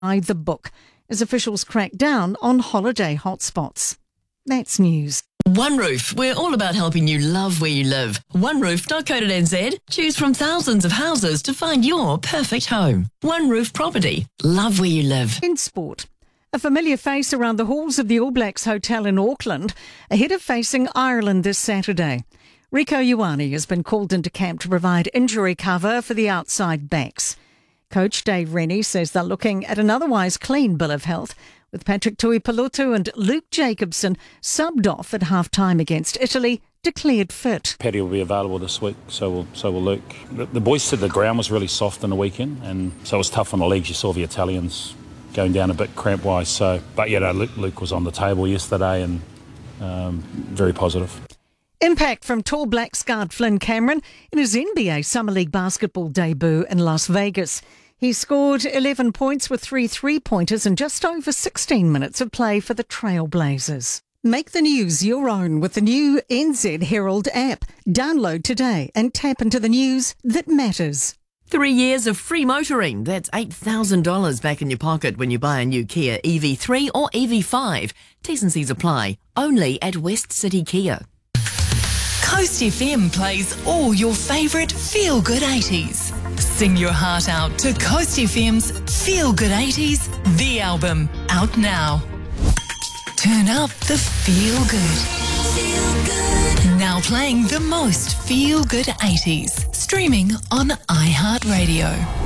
by the book as officials crack down on holiday hotspots. That's news. OneRoof, we're all about helping you love where you live. OneRoof.co.nz. Choose from thousands of houses to find your perfect home. OneRoof Property. Love where you live. In sport, a familiar face around the halls of the All Blacks Hotel in Auckland ahead of facing Ireland this Saturday. Rieko Ioane has been called into camp to provide injury cover for the outside backs. Coach Dave Rennie says they're looking at an otherwise clean bill of health, with Patrick Tuipulotu and Luke Jacobson subbed off at half-time against Italy, declared fit. Paddy will be available this week, so will Luke. The boys said the ground was really soft on the weekend, and so it was tough on the legs. You saw the Italians going down a bit cramp-wise. Luke was on the table yesterday and very positive. Impact from Tall Blacks guard Flynn Cameron in his NBA Summer League basketball debut in Las Vegas. He scored 11 points with 3 three-pointers in just over 16 minutes of play for the Trailblazers. Make the news your own with the new NZ Herald app. Download today and tap into the news that matters. 3 years of free motoring. That's $8,000 back in your pocket when you buy a new Kia EV3 or EV5. T's and C's apply. Only at West City Kia. Coast FM plays all your favourite feel-good 80s. Sing your heart out to Coast FM's Feel Good 80s, the album, out now. Turn up the feel good. Feel good. Now playing the most feel good 80s. Streaming on iHeartRadio.